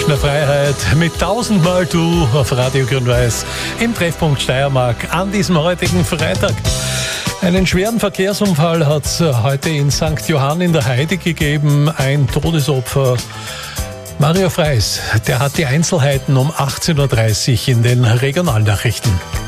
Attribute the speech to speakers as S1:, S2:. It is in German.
S1: mehr Freiheit mit 1000-mal Du auf Radio Grün-Weiß im Treffpunkt Steiermark an diesem heutigen Freitag. Einen schweren Verkehrsunfall hat es heute in St. Johann in der Heide gegeben. Ein Todesopfer. Mario Freis, der hat die Einzelheiten um 18.30 Uhr in den Regionalnachrichten.